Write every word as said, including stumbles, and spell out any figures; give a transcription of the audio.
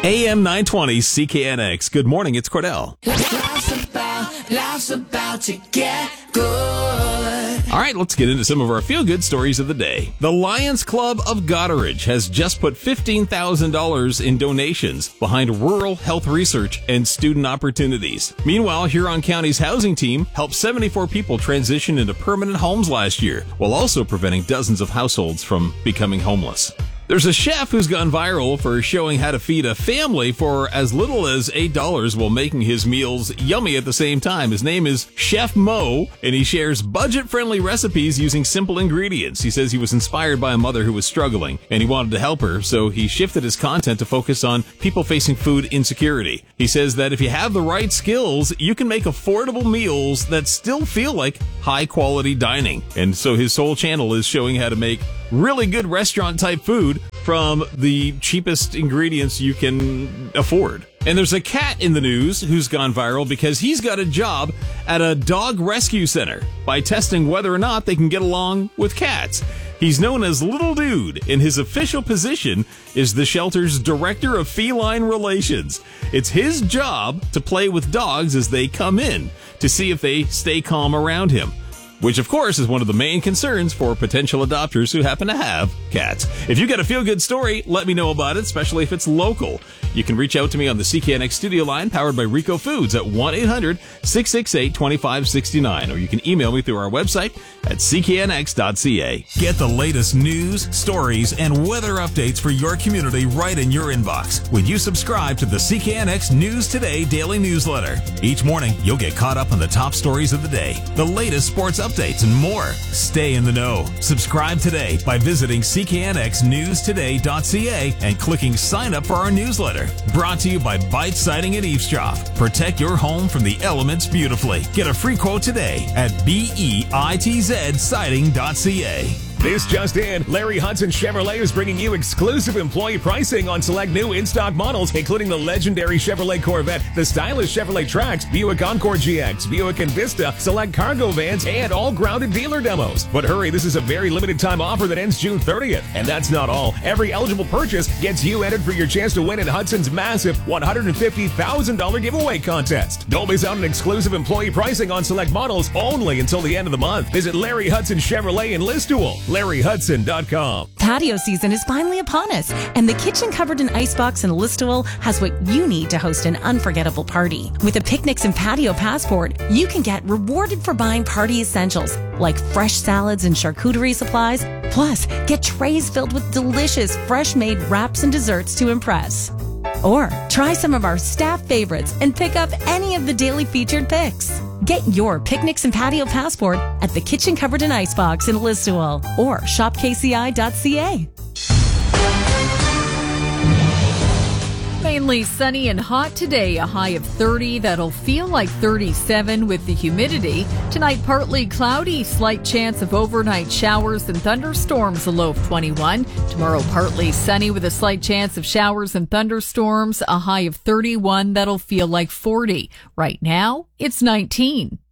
A M nine twenty C K N X. Good morning, it's Cordell. Life's about, life's about to get good. All right, let's get into some of our feel-good stories of the day. The Lions Club of Goderich has just put fifteen thousand dollars in donations behind rural health research and student opportunities. Meanwhile, Huron County's housing team helped seventy-four people transition into permanent homes last year, while also preventing dozens of households from becoming homeless. There's a chef who's gone viral for showing how to feed a family for as little as eight dollars while making his meals yummy at the same time. His name is Chef Mo, and he shares budget-friendly recipes using simple ingredients. He says he was inspired by a mother who was struggling, and he wanted to help her, so he shifted his content to focus on people facing food insecurity. He says that if you have the right skills, you can make affordable meals that still feel like high-quality dining. And so his whole channel is showing how to make really good restaurant-type food from the cheapest ingredients you can afford. And there's a cat in the news who's gone viral because he's got a job at a dog rescue center by testing whether or not they can get along with cats. He's known as Little Dude, and his official position is the shelter's Director of Feline Relations. It's his job to play with dogs as they come in to see if they stay calm around him, which, of course, is one of the main concerns for potential adopters who happen to have cats. If you got a feel-good story, let me know about it, especially if it's local. You can reach out to me on the C K N X studio line, powered by Rico Foods, at one eight hundred six six eight two five six nine, or you can email me through our website at c k n x dot c a. Get the latest news, stories, and weather updates for your community right in your inbox when you subscribe to the C K N X News Today daily newsletter. Each morning, you'll get caught up on the top stories of the day, the latest sports updates, and more. Stay in the know. Subscribe today by visiting c k n x news today dot c a and clicking sign up for our newsletter. Brought to you by Bite Siding and Eavesdrop. Protect your home from the elements beautifully. Get a free quote today at bitz siding dot c a. This just in, Larry Hudson Chevrolet is bringing you exclusive employee pricing on select new in-stock models, including the legendary Chevrolet Corvette, the stylish Chevrolet Trax, Buick Encore G X, Buick Envista, select cargo vans, and all grounded dealer demos. But hurry, this is a very limited time offer that ends June thirtieth. And that's not all. Every eligible purchase gets you entered for your chance to win in Hudson's massive one hundred fifty thousand dollars giveaway contest. Don't miss out on exclusive employee pricing on select models only until the end of the month. Visit Larry Hudson Chevrolet in Listool. Larry Hudson dot com. Patio season is finally upon us, and the Kitchen Covered in Icebox in Listowel has what you need to host an unforgettable party. With a Picnics and Patio Passport, you can get rewarded for buying party essentials like fresh salads and charcuterie supplies. Plus, get trays filled with delicious, fresh-made wraps and desserts to impress. Or try some of our staff favorites and pick up any of the daily featured picks. Get your Picnics and Patio Passport at the Kitchen Covered in Icebox in Listowel or shop k c i dot c a. Mainly sunny and hot today, a high of thirty. That'll feel like thirty-seven with the humidity. Tonight, partly cloudy, slight chance of overnight showers and thunderstorms, a low of twenty-one. Tomorrow, partly sunny with a slight chance of showers and thunderstorms, a high of thirty-one. That'll feel like forty. Right now, it's nineteen.